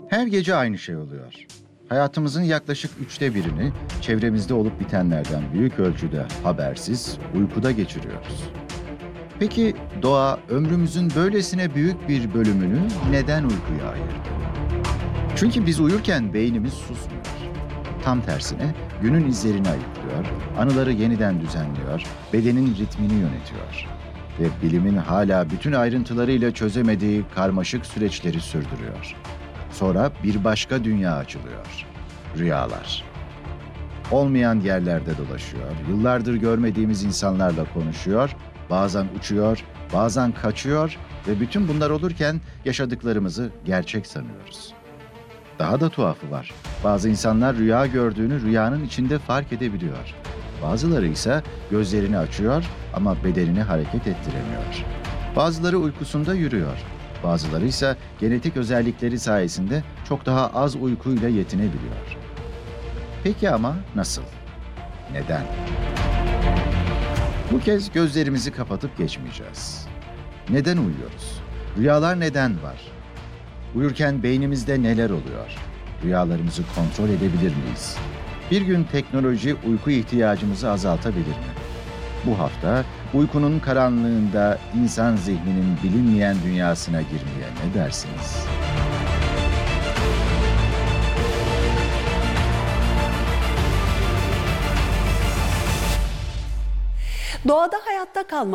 Her gece aynı şey oluyor. Hayatımızın yaklaşık 1/3'ünü çevremizde olup bitenlerden büyük ölçüde habersiz, uykuda geçiriyoruz. Peki doğa ömrümüzün böylesine büyük bir bölümünü neden uykuya ayırdı? Çünkü biz uyurken beynimiz susmuyor. Tam tersine günün izlerini ayıklıyor, anıları yeniden düzenliyor, bedenin ritmini yönetiyor. Ve bilimin hala bütün ayrıntılarıyla çözemediği karmaşık süreçleri sürdürüyor. Sonra bir başka dünya açılıyor. Rüyalar. Olmayan yerlerde dolaşıyor, yıllardır görmediğimiz insanlarla konuşuyor, bazen uçuyor, bazen kaçıyor ve bütün bunlar olurken yaşadıklarımızı gerçek sanıyoruz. Daha da tuhafı var. Bazı insanlar rüya gördüğünü rüyanın içinde fark edebiliyor. Bazıları ise gözlerini açıyor ama bedenini hareket ettiremiyor. Bazıları uykusunda yürüyor. Bazıları ise genetik özellikleri sayesinde çok daha az uykuyla yetinebiliyor. Peki ama nasıl? Neden? Bu kez gözlerimizi kapatıp geçmeyeceğiz. Neden uyuyoruz? Rüyalar neden var? Uyurken beynimizde neler oluyor? Rüyalarımızı kontrol edebilir miyiz? Bir gün teknoloji uyku ihtiyacımızı azaltabilir mi? Bu hafta uykunun karanlığında insan zihninin bilinmeyen dünyasına girmeye ne dersiniz? Doğada hayatta kalma